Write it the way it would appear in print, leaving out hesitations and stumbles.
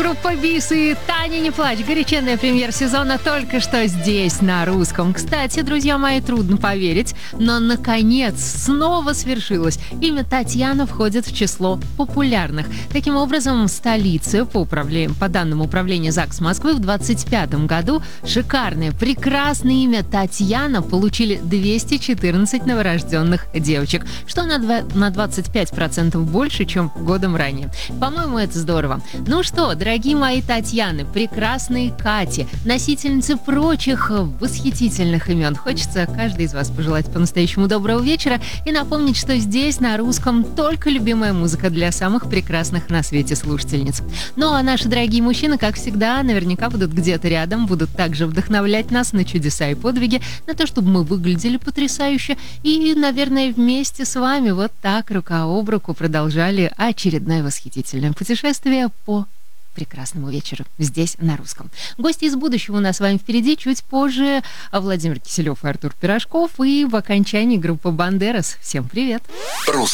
Группа БИС и «Таня, не плачь». Горяченная премьер-сезона только что здесь, на русском. Кстати, друзья мои, трудно поверить, но наконец снова свершилось. Имя Татьяна входит в число популярных. Таким образом, в столице, по данным Управления ЗАГС Москвы, в 2025 году шикарное, прекрасное имя Татьяна получили 214 новорожденных девочек, что на 25% больше, чем годом ранее. По-моему, это здорово. Ну что, дорогие мои Татьяны, прекрасные Кати, носительницы прочих восхитительных имен. Хочется каждой из вас пожелать по-настоящему доброго вечера и напомнить, что здесь на русском только любимая музыка для самых прекрасных на свете слушательниц. Ну а наши дорогие мужчины, как всегда, наверняка будут где-то рядом, будут также вдохновлять нас на чудеса и подвиги, на то, чтобы мы выглядели потрясающе и, наверное, вместе с вами вот так рука об руку продолжали очередное восхитительное путешествие по прекрасному вечеру здесь, на русском. Гости из будущего у нас с вами впереди. Чуть позже Владимир Киселев и Артур Пирожков. И в окончании группа «Бандерас». Всем привет!